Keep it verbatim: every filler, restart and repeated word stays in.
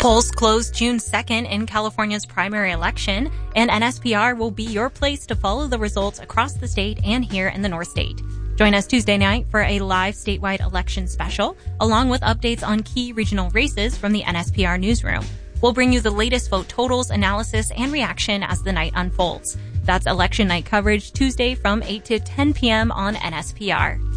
Polls close June second in California's primary election, and N S P R will be your place to follow the results across the state and here in the North State. Join us Tuesday night for a live statewide election special, along with updates on key regional races from the N S P R newsroom. We'll bring you the latest vote totals, analysis, and reaction as the night unfolds. That's election night coverage Tuesday from eight to ten p.m. on N S P R.